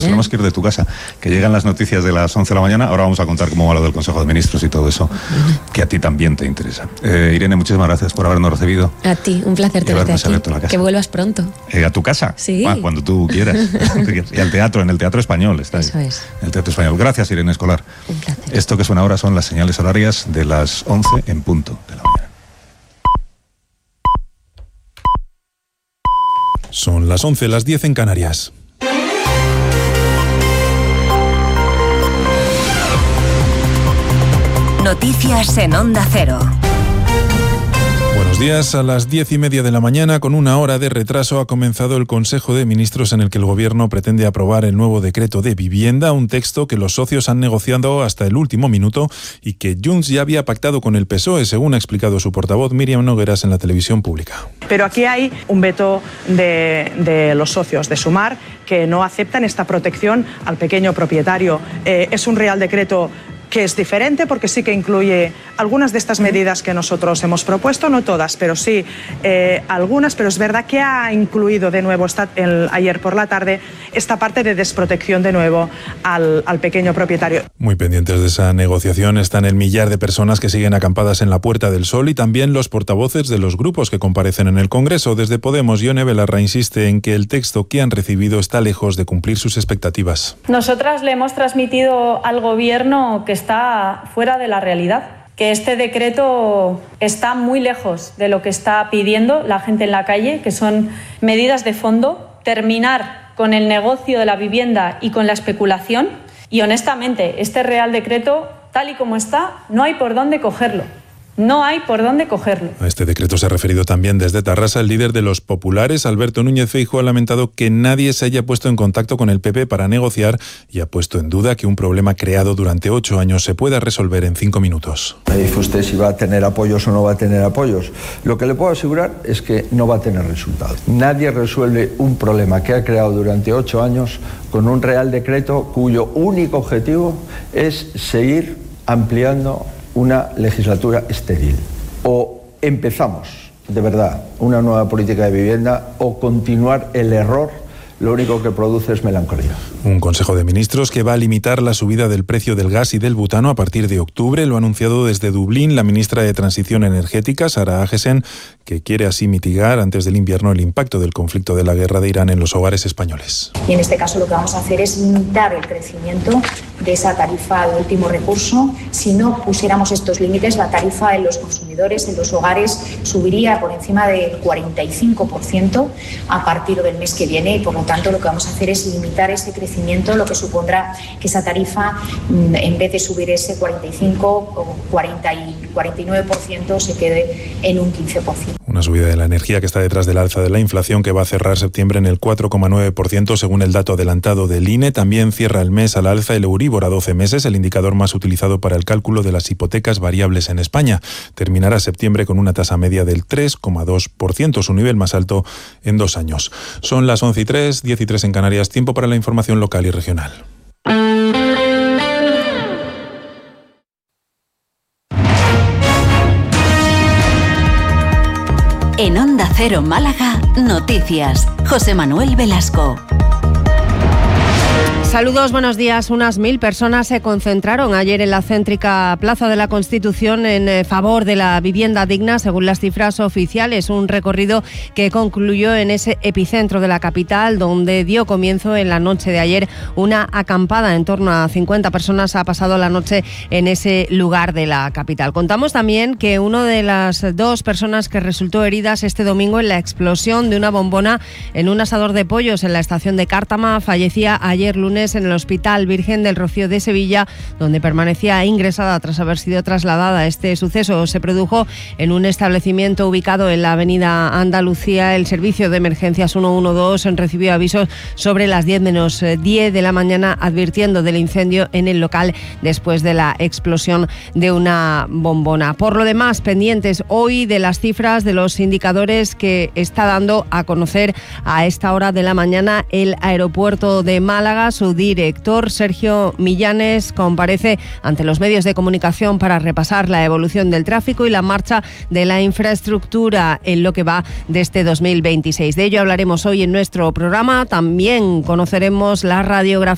Tenemos que ir de tu casa, que llegan las noticias de las 11 de la mañana. Ahora vamos a contar cómo va lo del Consejo de Ministros y todo eso, que a ti también te interesa. Irene, muchísimas gracias por habernos recibido. A ti, un placer tenerte aquí. Que vuelvas pronto. ¿A tu casa? Sí. Cuando tú quieras. Y al teatro, en el Teatro Español. Está eso ahí. Es. En el Teatro Español. Gracias, Irene Escolar. Un placer. Esto que suena ahora son las señales horarias de las 11 en punto de la mañana. Son las 11, las 10 en Canarias. Noticias en Onda Cero. Buenos días. A las 10:30 de la mañana, con una hora de retraso, ha comenzado el Consejo de Ministros en el que el Gobierno pretende aprobar el nuevo decreto de vivienda, un texto que los socios han negociado hasta el último minuto y que Junts ya había pactado con el PSOE, según ha explicado su portavoz Míriam Nogueras en la televisión pública. Pero aquí hay un veto de los socios de Sumar que no aceptan esta protección al pequeño propietario. Es un Real Decreto que es diferente porque sí que incluye algunas de estas medidas que nosotros hemos propuesto, no todas, pero sí algunas, pero es verdad que ha incluido de nuevo ayer por la tarde esta parte de desprotección de nuevo al pequeño propietario. Muy pendientes de esa negociación están el millar de personas que siguen acampadas en la Puerta del Sol y también los portavoces de los grupos que comparecen en el Congreso. Desde Podemos, Ione Belarra insiste en que el texto que han recibido está lejos de cumplir sus expectativas. Nosotras le hemos transmitido al Gobierno que está fuera de la realidad, que este decreto está muy lejos de lo que está pidiendo la gente en la calle, que son medidas de fondo, terminar con el negocio de la vivienda y con la especulación. Y honestamente, este Real Decreto, tal y como está, no hay por dónde cogerlo. No hay por dónde cogerlo. A este decreto se ha referido también desde Tarrasa el líder de los populares, Alberto Núñez Feijóo, ha lamentado que nadie se haya puesto en contacto con el PP para negociar y ha puesto en duda que un problema creado durante 8 años se pueda resolver en 5 minutos. Me dice usted si va a tener apoyos o no va a tener apoyos. Lo que le puedo asegurar es que no va a tener resultados. Nadie resuelve un problema que ha creado durante 8 años con un Real Decreto cuyo único objetivo es seguir ampliando una legislatura estéril. O empezamos, de verdad, una nueva política de vivienda o continuar el error, lo único que produce es melancolía. Un Consejo de Ministros que va a limitar la subida del precio del gas y del butano a partir de octubre. Lo ha anunciado desde Dublín la ministra de Transición Energética, Sara Agesen, que quiere así mitigar antes del invierno el impacto del conflicto de la guerra de Irán en los hogares españoles. Y en este caso lo que vamos a hacer es limitar el crecimiento de esa tarifa de último recurso. Si no pusiéramos estos límites, la tarifa en los consumidores, en los hogares, subiría por encima del 45% a partir del mes que viene y por lo tanto lo que vamos a hacer es limitar ese crecimiento, lo que supondrá que esa tarifa, en vez de subir ese 45 o 40 y 49%, se quede en un 15%. Una subida de la energía que está detrás del alza de la inflación, que va a cerrar septiembre en el 4,9% según el dato adelantado del INE. También cierra el mes al alza el Euribor a 12 meses, el indicador más utilizado para el cálculo de las hipotecas variables en España. Terminará septiembre con una tasa media del 3,2%, su nivel más alto en 2 años. Son las 11:03, 10:03 en Canarias. Tiempo para la información local y regional. En Onda Cero Málaga, noticias. José Manuel Velasco. Saludos, buenos días. Unas 1000 personas se concentraron ayer en la céntrica Plaza de la Constitución en favor de la vivienda digna, según las cifras oficiales. Un recorrido que concluyó en ese epicentro de la capital, donde dio comienzo en la noche de ayer una acampada. En torno a 50 personas ha pasado la noche en ese lugar de la capital. Contamos también que una de las 2 personas que resultó heridas este domingo en la explosión de una bombona en un asador de pollos en la estación de Cártama fallecía ayer lunes en el Hospital Virgen del Rocío de Sevilla, donde permanecía ingresada tras haber sido trasladada. Este suceso se produjo en un establecimiento ubicado en la avenida Andalucía. El servicio de emergencias 112 recibió avisos sobre las 10 menos 10 de la mañana, advirtiendo del incendio en el local después de la explosión de una bombona. Por lo demás, pendientes hoy de las cifras de los indicadores que está dando a conocer a esta hora de la mañana el aeropuerto de Málaga. Su director, Sergio Millanes, comparece ante los medios de comunicación para repasar la evolución del tráfico y la marcha de la infraestructura en lo que va de este 2026. De ello hablaremos hoy en nuestro programa. También conoceremos la radiografía